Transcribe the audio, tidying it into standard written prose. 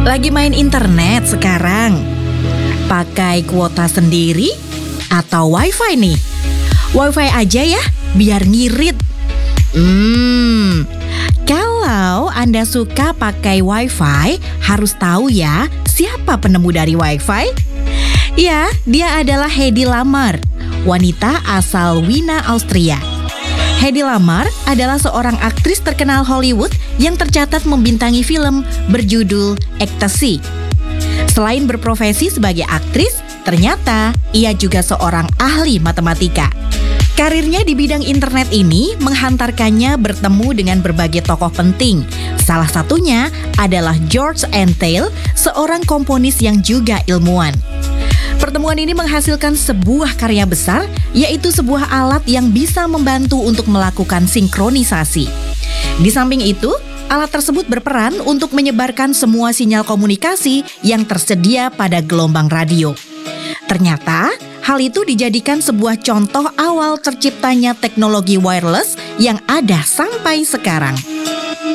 Lagi main internet sekarang? Pakai kuota sendiri atau wifi nih? Wifi aja ya, biar ngirit. Kalau Anda suka pakai wifi, harus tahu ya siapa penemu dari wifi. Ya, dia adalah Hedy Lamarr, wanita asal Wina, Austria. Hedy Lamarr adalah seorang aktris terkenal Hollywood yang tercatat membintangi film berjudul Ecstasy. Selain berprofesi sebagai aktris, ternyata ia juga seorang ahli matematika. Karirnya di bidang internet ini menghantarkannya bertemu dengan berbagai tokoh penting. Salah satunya adalah George Antheil, seorang komponis yang juga ilmuwan. Pertemuan ini menghasilkan sebuah karya besar, yaitu sebuah alat yang bisa membantu untuk melakukan sinkronisasi. Di samping itu, alat tersebut berperan untuk menyebarkan semua sinyal komunikasi yang tersedia pada gelombang radio. Ternyata, hal itu dijadikan sebuah contoh awal terciptanya teknologi wireless yang ada sampai sekarang.